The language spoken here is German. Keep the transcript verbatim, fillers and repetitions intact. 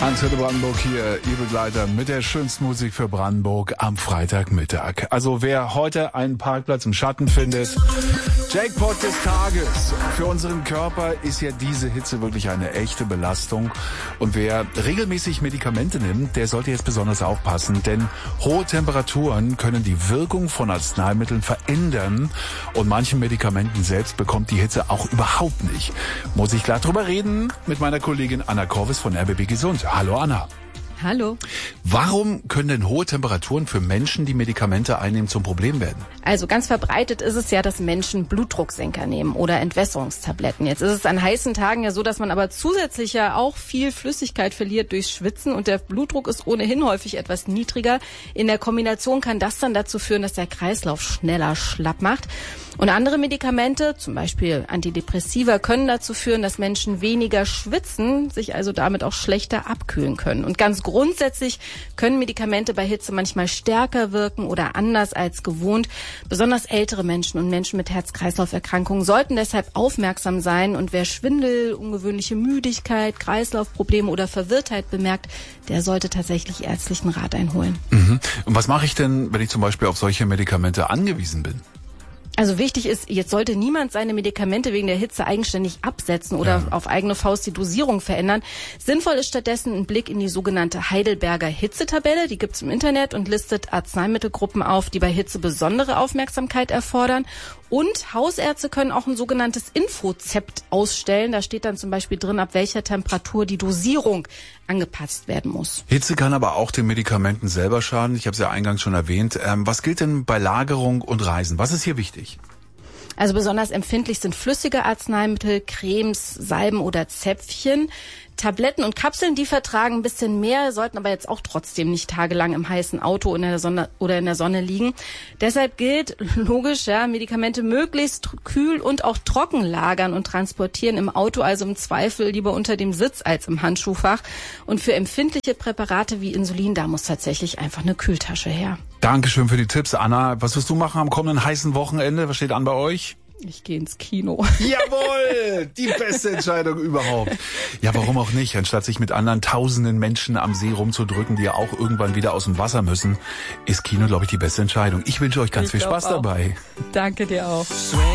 Antenne Brandenburg hier, ihr Begleiter mit der schönsten Musik für Brandenburg am Freitagmittag. Also wer heute einen Parkplatz im Schatten findet, Jackpot des Tages. Für unseren Körper ist ja diese Hitze wirklich eine echte Belastung. Und wer regelmäßig Medikamente nimmt, der sollte jetzt besonders aufpassen, denn hohe Temperaturen können die Wirkung von Arzneimitteln verändern. Und manchen Medikamenten selbst bekommt die Hitze auch überhaupt nicht. Muss ich klar drüber reden mit meiner Kollegin Anna Korvis von R B B Gesund. Hallo Anna. Hallo. Warum können denn hohe Temperaturen für Menschen, die Medikamente einnehmen, zum Problem werden? Also ganz verbreitet ist es ja, dass Menschen Blutdrucksenker nehmen oder Entwässerungstabletten. Jetzt ist es an heißen Tagen ja so, dass man aber zusätzlich ja auch viel Flüssigkeit verliert durchs Schwitzen und der Blutdruck ist ohnehin häufig etwas niedriger. In der Kombination kann das dann dazu führen, dass der Kreislauf schneller schlapp macht. Und andere Medikamente, zum Beispiel Antidepressiva, können dazu führen, dass Menschen weniger schwitzen, sich also damit auch schlechter abkühlen können. Und ganz grundsätzlich können Medikamente bei Hitze manchmal stärker wirken oder anders als gewohnt. Besonders ältere Menschen und Menschen mit Herz-Kreislauf-Erkrankungen sollten deshalb aufmerksam sein. Und wer Schwindel, ungewöhnliche Müdigkeit, Kreislaufprobleme oder Verwirrtheit bemerkt, der sollte tatsächlich ärztlichen Rat einholen. Mhm. Und was mache ich denn, wenn ich zum Beispiel auf solche Medikamente angewiesen bin? Also wichtig ist, jetzt sollte niemand seine Medikamente wegen der Hitze eigenständig absetzen oder ja. auf eigene Faust die Dosierung verändern. Sinnvoll ist stattdessen ein Blick in die sogenannte Heidelberger Hitzetabelle. Die gibt's im Internet und listet Arzneimittelgruppen auf, die bei Hitze besondere Aufmerksamkeit erfordern. Und Hausärzte können auch ein sogenanntes Infozept ausstellen. Da steht dann zum Beispiel drin, ab welcher Temperatur die Dosierung angepasst werden muss. Hitze kann aber auch den Medikamenten selber schaden. Ich habe es ja eingangs schon erwähnt. Ähm, was gilt denn bei Lagerung und Reisen? Was ist hier wichtig? Also besonders empfindlich sind flüssige Arzneimittel, Cremes, Salben oder Zäpfchen. Tabletten und Kapseln, die vertragen ein bisschen mehr, sollten aber jetzt auch trotzdem nicht tagelang im heißen Auto in der Sonne oder in der Sonne liegen. Deshalb gilt, logisch, ja, Medikamente möglichst kühl und auch trocken lagern und transportieren im Auto, also im Zweifel lieber unter dem Sitz als im Handschuhfach. Und für empfindliche Präparate wie Insulin, da muss tatsächlich einfach eine Kühltasche her. Dankeschön für die Tipps, Anna. Was wirst du machen am kommenden heißen Wochenende? Was steht an bei euch? Ich gehe ins Kino. Jawohl, die beste Entscheidung überhaupt. Ja, warum auch nicht? Anstatt sich mit anderen tausenden Menschen am See rumzudrücken, die ja auch irgendwann wieder aus dem Wasser müssen, ist Kino, glaube ich, die beste Entscheidung. Ich wünsche euch ganz ich viel Spaß auch. dabei. Danke dir auch.